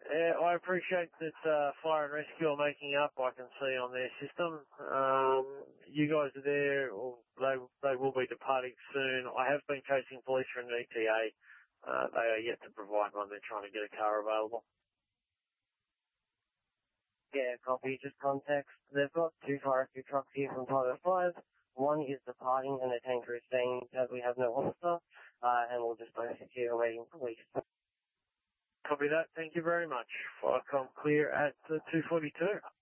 I appreciate that Fire and Rescue are making up, I can see on their system. You guys are there, or they will be departing soon. I have been chasing police from the ETA. They are yet to provide one. They're trying to get a car available. Yeah, copy. Just context. They've got 2 fire rescue trucks here from Tyler 5. One is departing and the tanker is saying that we have no officer, and we'll just both here awaiting police. Copy that. Thank you very much. Firecom clear at 2:42.